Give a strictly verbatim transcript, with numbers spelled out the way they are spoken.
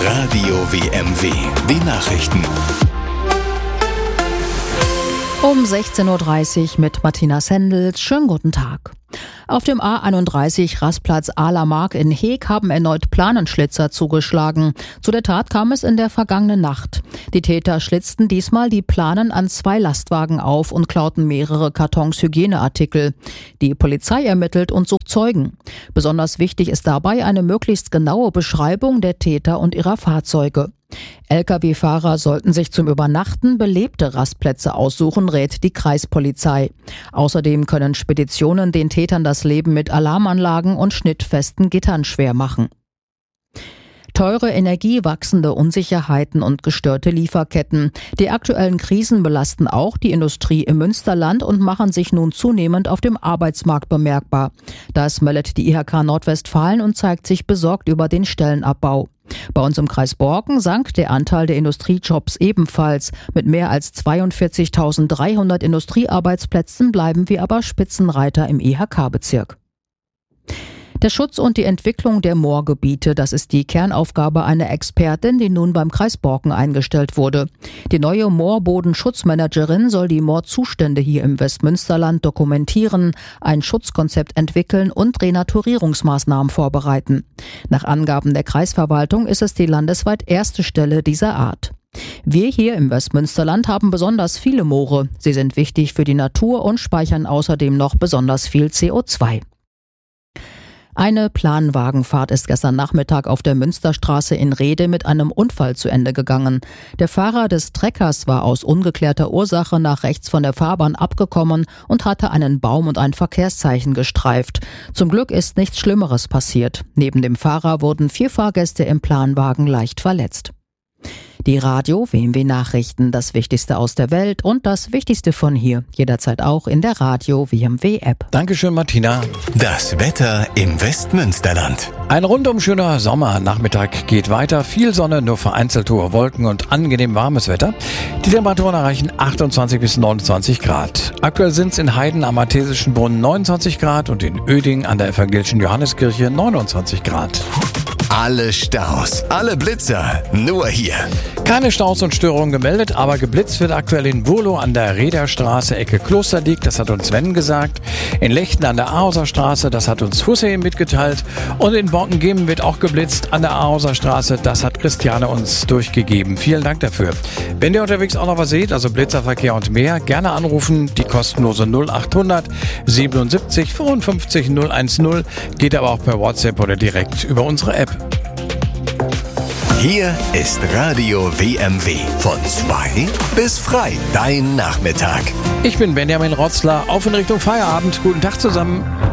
Radio W M W. Die Nachrichten. Um sechzehn Uhr dreißig mit Martina Sendels. Schönen guten Tag. Auf dem A einunddreißig Rastplatz Ahlermark in Heeg haben erneut Planenschlitzer zugeschlagen. Zu der Tat kam es in der vergangenen Nacht. Die Täter schlitzten diesmal die Planen an zwei Lastwagen auf und klauten mehrere Kartons Hygieneartikel. Die Polizei ermittelt und sucht Zeugen. Besonders wichtig ist dabei eine möglichst genaue Beschreibung der Täter und ihrer Fahrzeuge. L K W-Fahrer sollten sich zum Übernachten belebte Rastplätze aussuchen, rät die Kreispolizei. Außerdem können Speditionen den Tätern das Leben mit Alarmanlagen und schnittfesten Gittern schwer machen. Teure Energie, wachsende Unsicherheiten und gestörte Lieferketten. Die aktuellen Krisen belasten auch die Industrie im Münsterland und machen sich nun zunehmend auf dem Arbeitsmarkt bemerkbar. Das meldet die I H K Nordwestfalen und zeigt sich besorgt über den Stellenabbau. Bei uns im Kreis Borken sank der Anteil der Industriejobs ebenfalls. Mit mehr als zweiundvierzigtausenddreihundert Industriearbeitsplätzen bleiben wir aber Spitzenreiter im I H K-Bezirk. Der Schutz und die Entwicklung der Moorgebiete, das ist die Kernaufgabe einer Expertin, die nun beim Kreis Borken eingestellt wurde. Die neue Moorbodenschutzmanagerin soll die Moorzustände hier im Westmünsterland dokumentieren, ein Schutzkonzept entwickeln und Renaturierungsmaßnahmen vorbereiten. Nach Angaben der Kreisverwaltung ist es die landesweit erste Stelle dieser Art. Wir hier im Westmünsterland haben besonders viele Moore. Sie sind wichtig für die Natur und speichern außerdem noch besonders viel C O zwei. Eine Planwagenfahrt ist gestern Nachmittag auf der Münsterstraße in Rhede mit einem Unfall zu Ende gegangen. Der Fahrer des Treckers war aus ungeklärter Ursache nach rechts von der Fahrbahn abgekommen und hatte einen Baum und ein Verkehrszeichen gestreift. Zum Glück ist nichts Schlimmeres passiert. Neben dem Fahrer wurden vier Fahrgäste im Planwagen leicht verletzt. Die Radio W M W Nachrichten, das Wichtigste aus der Welt und das Wichtigste von hier. Jederzeit auch in der Radio W M W App. Dankeschön, Martina. Das Wetter im Westmünsterland. Ein rundum schöner Sommernachmittag geht weiter. Viel Sonne, nur vereinzelt hohe Wolken und angenehm warmes Wetter. Die Temperaturen erreichen achtundzwanzig bis neunundzwanzig Grad. Aktuell sind es in Heiden am Artesischen Brunnen neunundzwanzig Grad und in Oeding an der Evangelischen Johanneskirche neunundzwanzig Grad. Alle Staus, alle Blitzer, nur hier. Keine Staus und Störungen gemeldet, aber geblitzt wird aktuell in Wurlow an der Rederstraße, Ecke Klosterdiek, das hat uns Sven gesagt. In Lechten an der Ahauser Straße, das hat uns Hussein mitgeteilt. Und in Borken-Gemen wird auch geblitzt an der Ahauser Straße, das hat Christiane uns durchgegeben. Vielen Dank dafür. Wenn ihr unterwegs auch noch was seht, also Blitzerverkehr und mehr, gerne anrufen. Die kostenlose null achthundert siebenundsiebzig fünfundfünfzig null eins null, geht aber auch per WhatsApp oder direkt über unsere App. Hier ist Radio W M W. Von zwei bis frei. Dein Nachmittag. Ich bin Benjamin Rotzler. Auf in Richtung Feierabend. Guten Tag zusammen.